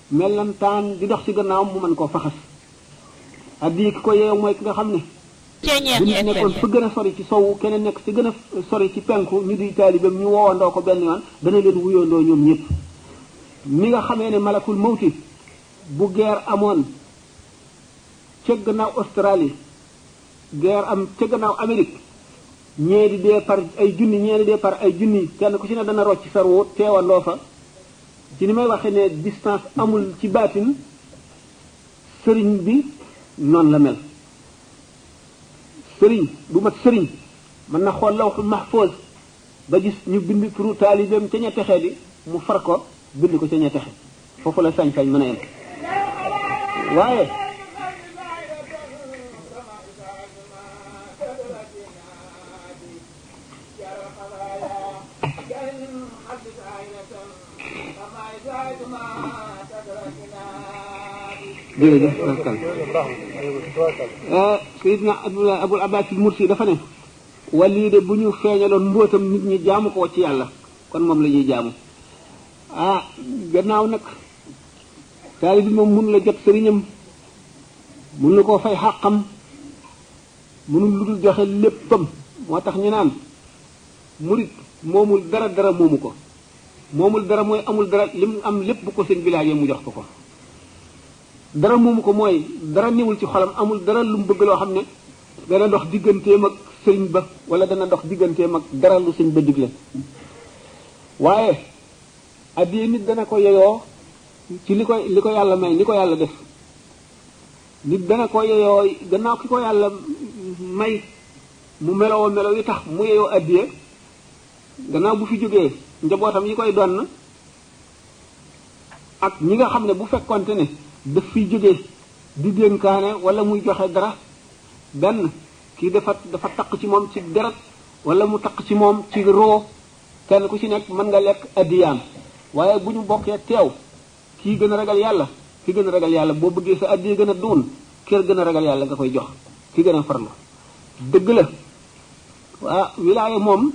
mellantaan di dox ci gannaaw mu mën koo faxas addiya ki ko yeew mooy ki nga xam ne bu nit nekkoon fa gën a sori ci sowu keneen nekk ci gën a sori ci penku ñu di taalibeem ñu woowandoo ko benn yoon dana leen wuyoondoo ñoom ñëpp ni nga xamee ne malakul mawti bu guerre amoon ca gannaaw Australie guerre am ca gannaaw Amérique ñee di dee par ay junni ñee di dee par ay junni kenn ku ci ne dana rocc sa ruu teewandoo fa ci ni may waxee ne distance amul ci baatin sëriñ bi noonu la mel sëriñ bu mat sëriñ mën na xool lawhul mahfuz ba gis ñu bind turu taalibeem ca ña texe di mu far ko bind ko ca ña texe foofu la sañ-sañ mën a yem waaye jërëjëf Seydina Abul Abbas al-Mursi dafa ne wali de bu ñu feeñaloon mbóotam nit ñi jaamu ko ci yàlla kon moom la ñuy jaamu gannaaw nag taali bi moom mun la jot sëriñam mun na koo fay xàqam munul lu dul joxe léppam moo tax ñu naan murit moomul dara dara moomu ko moomul dara mooy amul dara li mu am lépp bu ko seen village mu jox ko ko dara moomu ko mooy dara niwul ci xolam amul dara lu mu bëgg loo xam ne dana dox digganteem ak sëriñ ba wala dana dox digganteem ak dara lu sëriñ ba digle waaye addiya nit dana ko yeyoo ci li ko yàlla may li ko yàlla def nit dana ko yeyoo gannaaw ki ko yàlla may mu meloo melo yi tax mu yeyoo addiya gannaaw bu fi jógee njabootam yi koy donn ak ñi nga xam ne bu fekkonte ne daf fiy jógee di dénkaane wala muy joxe dara benn kii dafa taq ci moom ci deret wala mu taq ci moom ci roo kenn ku ci nekk mën nga lekk addiyaam waaye bu ñu bokkee teew kii gën a ragal yàlla ki gën a ragal yàlla boo bëggee sa addiya gën a duun kër gën a ragal yàlla nga koy jox ki gën a farlu dëgg la waa wilaaya moom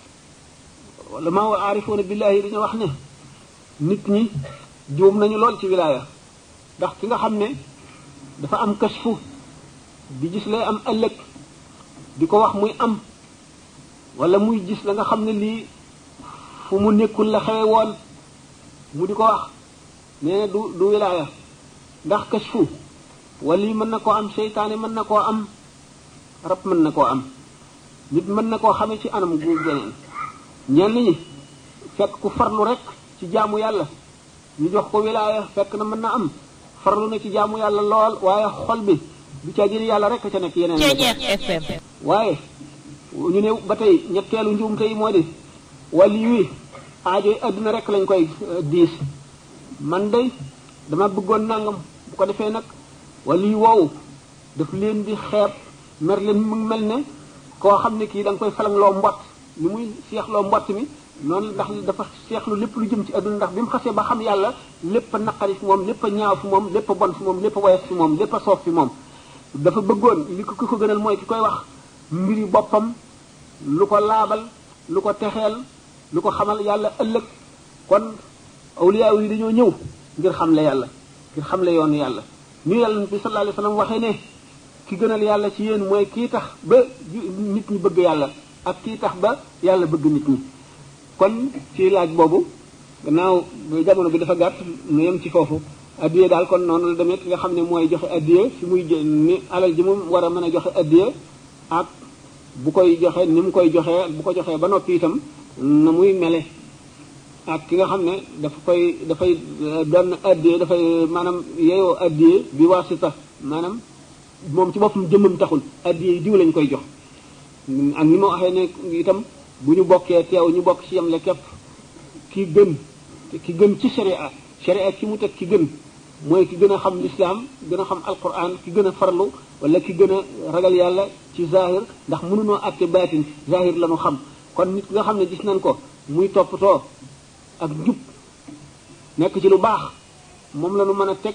wala maa wa aarifoona billaahi dañu wax ne nit ñi juum nañu lool ci wilaaya ndax ki nga xam ne dafa am kashfu di gis lay am ëllëg di ko wax muy am wala muy gis la nga xam ne lii fu mu nekkul la xewe woon mu di ko wax nee na du wilaaya ndax kashfu wala yi mën na koo am seytaane mën na koo am rab mën na koo am nit mën na koo xamee ci anam gu geneen ñenn ñi fekk ku farlu rek ci jaamu yàlla ñu jox ko wilaaya fekk na mën na am farlu na ci jaamu yàlla lool waaye xol bi du ca jël yàlla rek ca nekk yeneen FM waaye ñu ne ba tey ñetteelu njuumte yi moo di wali wi aajoy adduna rek lañ koy diis man day dama bëggoon nangam bu ko defee nag wali woowu daf leen di xeeb mer leen mu mel ne koo xam ne kii da nga koy falangloo mbott ni muy seexloo mbott mi noonu ndax dafa seexlu lépp lu jëm ci adduna ndax bi mu xasee ba xam yàlla lépp a naqari fi moom lépp a ñaaw fi moom lépp a bon fi moom lépp a woyof fi moom lépp a soof fi moom dafa bëggoon li ko ki ko gënal mooy ki koy wax mbiri boppam lu ko laabal lu ko texeel lu ko xamal yàlla ëllëg kon awliya yi dañoo ñëw ngir xamle yàlla ngir xamle yoonu yàlla ñu yàlla bi sallallahu alayhi wasallam waxee ne ki gënal yàlla ci yéen mooy kii tax ba nit ñi bëgg yàlla ak kii tax ba yàlla bëgg nit ñi kon ci laaj boobu gannaaw jamono bi dafa gàtt nu yem ci foofu addiye daal kon noonu la demee ki nga xam ne mooy joxe addiye fi muy ni alal ji mu war a mën a joxe addiye ak bu koy joxe ni mu koy joxee bu ko joxee ba noppi itam na muy mele ak ki nga xam ne dafay doon addiye dafay maanaam yeyoo addiye bi wasita maanaam moom ci boppam jëmmam taxul addiye diw lañ koy jox ak ni ma waxee ne itam bu ñu bokkee teew ñu bokk ci yemle képp ki gën ci sharia ki mu teg ki gën mooy ki gën a xam lislaam gën a xam alquran ki gën a farlu wala ki gën a ragal yàlla ci zahir ndax mënunoo àtte baatin zahir la ñu xam kon nit ki nga xam ne gis nañ ko muy toppatoo ak njub nekk ci lu baax moom la ñu mën a teg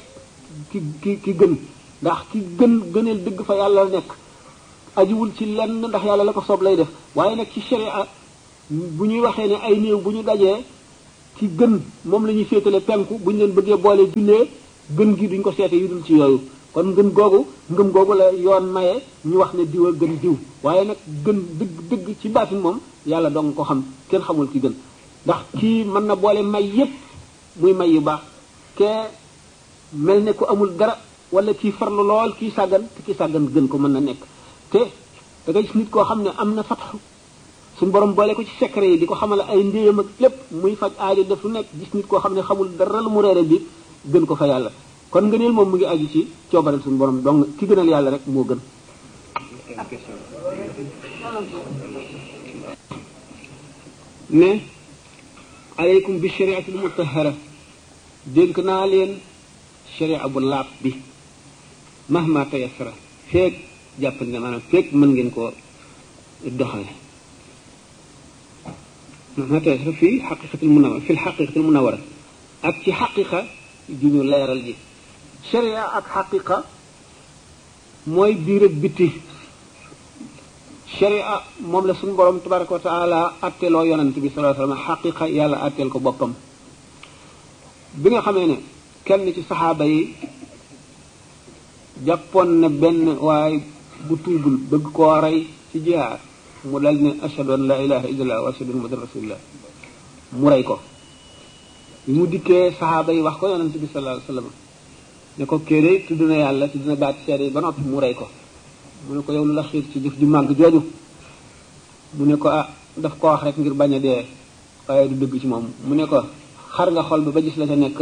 ki gën ndax ki gëneel dëgg fa yàlla nekk ajiwul ci lenn ndax yàlla la ko soob lay def waaye nag ci sharia bu ñuy waxee ne ay néew bu ñu dajee ci gën moom la ñuy féetale penku bu ñu leen bëggee boole jullee gën gi duñ ko seete yu dul ci yooyu kon ngëm googu la yoon maye ñu wax ne diw a gën diw waaye nag gën dëgg ci baatin moom yàlla dong ko xam kenn xamul ki gën ndax kii mën na boole may yépp muy may yu baax kee mel ne ku amul dara wala kii farlu lool kii sàggan te kii sàggan gën ko mën na nekk te da ngay gis nit koo xam ne am na fatxu suñu borom boole ko ci secret yi di ko xamal ay ndéyam ak lépp muy faj aajo def lu nekk gis nit koo xam ne xamul dara lu mu reere bi gën ko fa yàlla kon ngëneel moom mu ngi aju ci coobareel suñu borom donc ki gënal yàlla rek moo gën ne aleykum bi shariati l mutahara dénk naa leen sharia bu laab bi mahma tayassara feeg jàppandi ne maanaam feeg mën ngeen koo doxale mahma tayassara fii xaqiqatil munawara fi xaqiqatil munawara ak ci xaqiqa ju ñu leeral ji sharia ak xaqiqa mooy biir ak bitti sharia moom la suñu borom tabaraka wa taala atteloo yonent bi sallallahu alayhi wasallam xaqiqa yàlla atteel ko boppam bi nga xamee ne kenn ci saxaaba yi jàppoon na benn waaye bu tuubul bëgg koo rey ci jihaar mu dal ne ashhadu an la ilaha illallah wa ashhadu anna muhammadan rasulullah mu rey ko bi mu dikkee saxaaba yi wax ko yonent bi sallallahu alayhi wasallam ne ko kéere tudd na yàlla tudd na baat seede yi ba noppi mu rey ko mu ne ko yow lu la xiir ci jëf ju màgg jooju mu ne ko daf ko wax rek ngir bañ a dee waaye du dëgg ci moom mu ne ko xar nga xol ba gis la ca nekk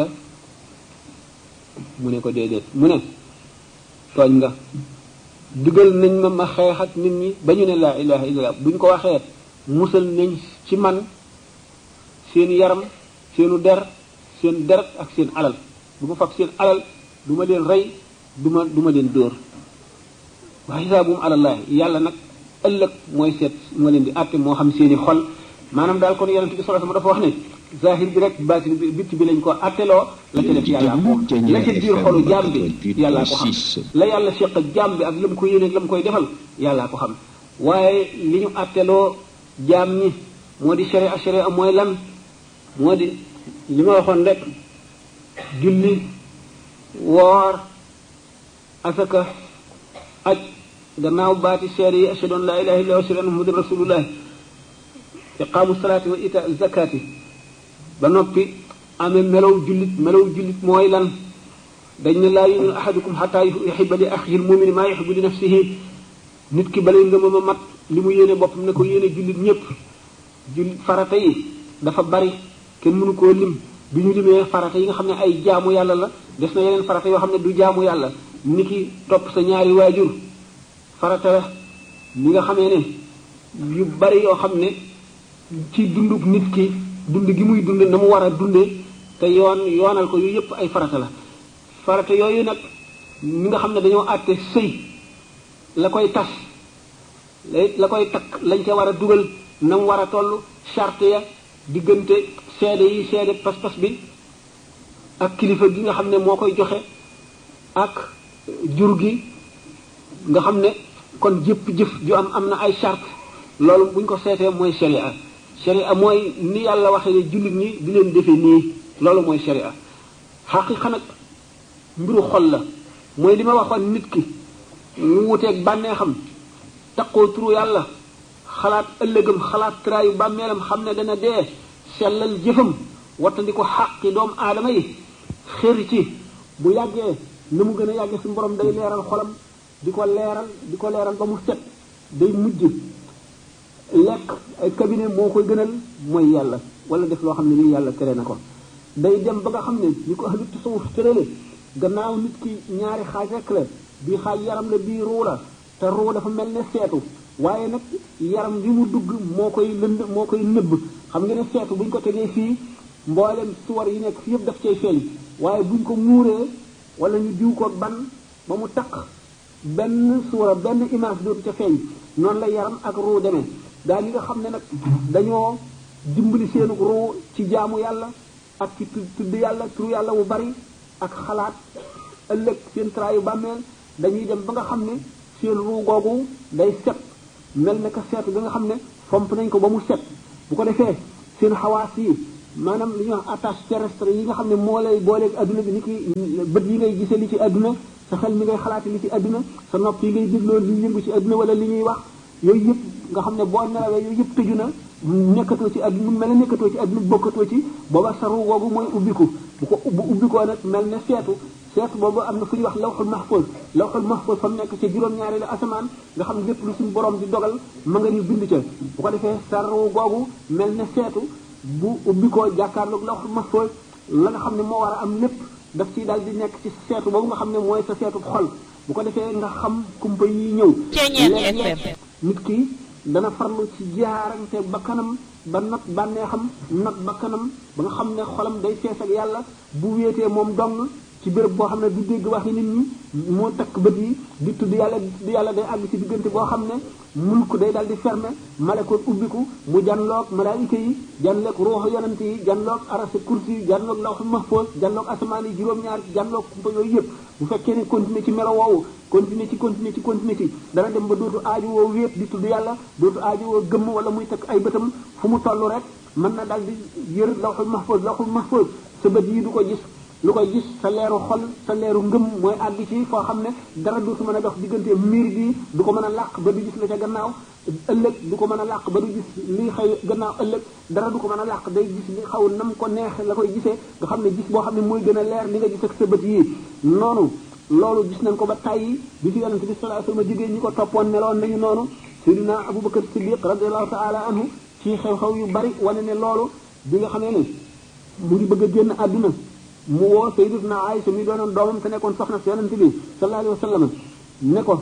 mu ne ko déedéet mu ne tooñ nga digal nañ ma xeex ak nit ñi ba ñu ne laa ilaha illallah buñ ko waxee musal nañ ci man seen yaram seenu der seen deret ak seen alal du ma fab seen alal du ma leen rey du ma leen dóor wa hisaabum alallahi yàlla nag ëllëg mooy seet moo leen di àtte moo xam seeni xol maanaam daal kon yonent bi sallallahu alayhi wasallam dafa wax ne zahir bi rek baatin bi bitti bi lañ ko àtteloo la ca def yàllaa ko la ca biir xolu jaam bi yàllaa ko xam la yàlla seq ak jaam bi ak la mu ko yéene ak la mu koy defal yàllaa ko xam waaye li ñu àtteloo jaam ñi moo di sharia mooy lan moo di li ma waxoon rek julli woor asaka aj gannaaw baati seede yi ashhadu an la ilaha illallah wa ashhadu anna muhammadan rasulullah iqaamu salaati wa itaa zakati ba noppi amee melow jullit mooy lan dañ ne laa yuminu ahadukum xataa yuhibba li axihi lmumini maa yuhibbu li nafsihi nit ki balay ngëmam a mat li mu yéene boppam ne ko yéene jullit ñëpp jullit farata yi dafa bari kenn mënu koo lim bi ñu limee farata yi nga xam ne ay jaamu yàlla la des na yeneen farata yoo xam ne du jaamu yàlla ni ki topp sa ñaari waajur farata la li nga xamee ne yu bari yoo xam ne ci dunduk nit ki dund gi muy dund na mu war a dunde te yoonal ko yu yëpp ay farata la farata yooyu nag ñi nga xam ne dañoo àtte sëy la koy tas la koy takk lañ ca war a dugal na mu war a toll charte ya diggante seede yi seede pas-pas bi ak kilifa gi nga xam ne moo koy joxe ak jur gi nga xam ne kon jëpp jëf ju am na ay charte loolu buñ ko seetee mooy sharia mooy ni yàlla waxee ne jullit ñi di leen defee nii loolu mooy sharia xaqiqa nag mbiru xol la mooy li ma waxoon nit ki mu wuteeg bànneexam taqoo turu yàlla xalaat ëllëgam xalaat traayu bàmmeelam xam ne dana dee sellal jëfam wattandi ko xaqi doomu aadama yi xër ci bu yàggee na mu gën a yàggee suñu borom day leeral xolam di ko leeral ba mu set day mujj lekk ay cabinet moo koy gënal mooy yàlla wala def loo xam ne nii yàlla tere na ko day dem ba nga xam ne ni ko ahlu tasawuf tërale gannaaw nit ki ñaari xaaj rek la bii xaaj yaram la bii ruu la te ruu dafa mel ne seetu waaye nag yaram bi mu dugg moo koy nëbb xam nga ne seetu buñ ko tegee fii mboolem suwar yi nekk fi yëpp daf cay feeñ waaye buñ ko muuree wala ñu diw ko ban ba mu taq benn suura benn image dootu ca feeñ noonu la yaram ak ruu demee daa ñi nga xam ne nag dañoo dimbali seenu ruu ci jaamu yàlla ak ci tudd yàlla turu yàlla wu bari ak xalaat ëllëg seen traayu bàmmeel dañuy dem ba nga xam ne seen ruu googu day set mel ne ka seetu bi nga xam ne fomp nañ ko ba mu set bu ko defee seen xawaas yi maanaam li ñuy wax attache terrestre yi nga xam ne moo lay booleeg adduna bi ni ki bët yi ngay gisee li ci adduna sa xel mi ngay xalaate li ci adduna sa nopp yi ngay dégloo li yëngu ci adduna wala li ñuy wax yooyu yëpp nga xam ne boo nelawee yooyu yëpp tëju na nekkatoo ci adduna mel ne nekkatoo ci adduna bokkatoo ci booba sa ruu googu mooy ubbiku bu ubbikoo nag mel ne seetu boobu am na fu ñuy wax lawxul mahfuz fa mu nekk ci juróom-ñaari la asamaan nga xam ne lépp lu suñu borom di dogal ma nga ñu bind ca bu ko defee sa ruu googu mel ne seetu bu ubbi ko jàkkaarloog lawxul mahfuz la nga xam ne moo war a am lépp daf ciy daal di nekk ci seetu boobu nga xam ne mooy sa seetu xol bu ko defee nga xam kumpa yi ñëw léeg-léeg nit ki dana farlu ci jaarante ba kanam ba not bànneexam not ba kanam ba nga xam ne xolam day fees ak yàlla bu wéetee moom dong ci béréb boo xam ne du dégg waxi nit ñi moo takk bët yi di tudd yàlla day àgg ci diggante boo xam ne mulku day daal di fermé malakoon ubbiku mu janloog malaayika yi janloog ruuxu yonent yi janloog arase kursi yi janloog lawxul mahfuz janloog asamaan yi juróom-ñaar janloog kumpa yooyu yëpp bu fekkee ne continuer ci melo woowu continuer ci dana dem ba dootu aaju woo wéet di tudd yàlla dootu aaju woo gëmm wala muy takk ay bëtam fu mu toll rek mën na daal di yër lawxul mahfuz sa bët yi du ko gis lu koy gis sa leeru xol sa leeru ngëm mooy àgg ci foo xam ne dara du mën a dox diggante miir bi du ko mën a làq ba du gis la ca gannaaw ëllëg du ko mën a làq ba du gis li xëy gannaaw ëllëg dara du ko mën a làq day gis li xaw nam ko neexe la koy gisee nga xam ne gis boo xam ne mooy gën a leer li nga gis ak sa bët yii noonu loolu gis nañ ko ba tàyyi bi fi yonente bi sallallahu alayhi wasallam jigéen ñi ko toppoon meloon nañu noonu Seydina Abubakar Siddiq radiyallahu ta'ala anhu ci xew-xew yu bari wane ne loolu bi nga xamee ne mu ngi bëgg a génn àdduna mu woo Sayyidatuna Aïcha mi doonoon doomam te nekkoon soxna si yonente bi sallallahu alayhi wasallam ne ko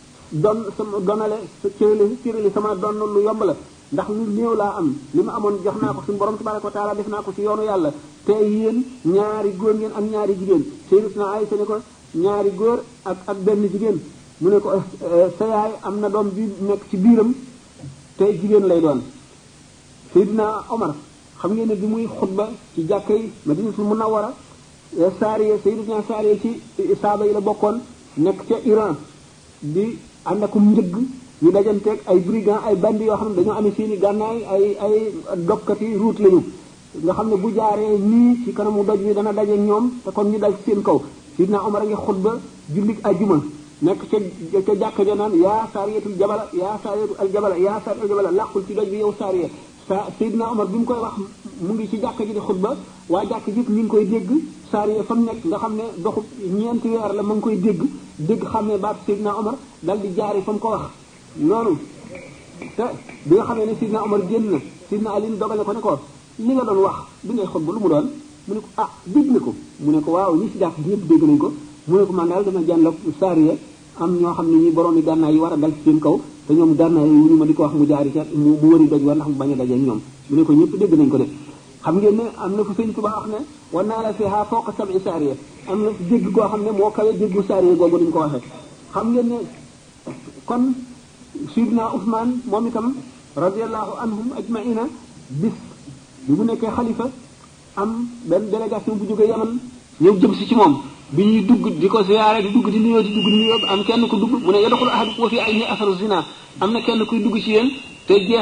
donale cërali sama doon lu yomb la ndax lu néew laa am li ma amoon jox naa ko suñu borom tabaraka wa taala def naa ko ci yoonu yàlla te yéen ñaari góor ngeen ak ñaari jigéen Sayyidatuna Aïcha ne ko ñaari góor ak benn jigéen mu ne ko sa yaay am na doom bi nekk ci biiram te jigéen lay doon Sayyidina Omar xam ngeen ne bi muy xutba ci jàkka yi Madinatul Munawwara Saariya Sayyidatuna Saariya ci saaba yi la bokkoon nekk ca Iran di ànd akum njëgg ñu dajanteeg ay brigand ay bandi yoo xam ne dañoo amee seeni gànnaay ay dokkati route lañu nga xam ne bu jaaree nii ci kanamu doj wi dana daje ñoom te kon ñu dal ci seen kaw Sayyidina Omar a ngi xutba jullit ajjuma nekk ca jàkka ja naan yaa Saariyatul jabala yaa Saariyatul aljabala yaa Saariyatul aljabala làqul ci doj bi yow Saariya Seydina Omar bi mu koy wax mu ngi ci jàkka ji di xutba waa jàkka ji ñu ngi koy dégg Saariya fa mu nekk nga xam ne doxu ñeenti weer la ma ngi koy dégg xam ne baat Seydina Omar dal di jaari fa mu ko wax noonu te bi nga xamee ne Seydina Omar génn na Seydina Ali dogale ko ne ko li nga doon wax bi ngay xutba lu mu doon mu ne ko dégg na ko mu ne ko waaw ñi si jàkk ji yëpp dégg nañ ko mu ne ko man daal dama jànloog Saariya am ñoo xam ne ñi borom yi gànnaay yi war a dal ci seen kaw te ñoom gànnaay yi ñu ma di ko wax mu jaari ca mu wëri doj war ndax mu bañ a daje ñoom mu ne ko ñëpp dégg nañ ko de xam ngeen ne am na fu Sëñ Tuubaa wax ne wa naa la fiha fawqa sab'i Saariya am na dégg goo xam ne moo kawe déggu Saariya googu dañ ko waxee xam ngeen ne kon Sidna Ousmane moom itam radiyallahu anhum ajmaina bis bi mu nekkee xalifa am benn délégation bu jógee Yaman ñëw jëm si ci moom bi ñuy dugg di ko ziyaare di dugg di nuyoo am kenn ku dugg mu ne yadxulu ahadukum wa fi aynihi asaru zina am na kenn kuy dugg ci yéen te jeex